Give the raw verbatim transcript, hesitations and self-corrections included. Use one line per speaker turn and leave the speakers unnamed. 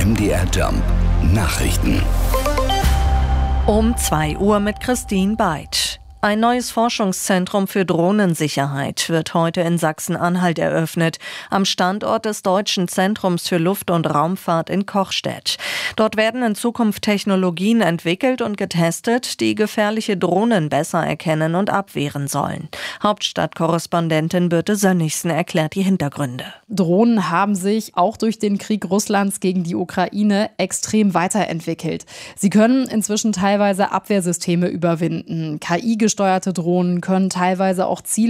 M D R Jump Nachrichten.
Um zwei Uhr mit Christine Beitsch. Ein neues Forschungszentrum für Drohnensicherheit wird heute in Sachsen-Anhalt eröffnet, am Standort des Deutschen Zentrums für Luft- und Raumfahrt in Kochstedt. Dort werden in Zukunft Technologien entwickelt und getestet, die gefährliche Drohnen besser erkennen und abwehren sollen. Hauptstadtkorrespondentin Birte Sönnigsen erklärt die Hintergründe.
Drohnen haben sich auch durch den Krieg Russlands gegen die Ukraine extrem weiterentwickelt. Sie können inzwischen teilweise Abwehrsysteme überwinden. K I-gesteuerte Drohnen können teilweise auch Ziele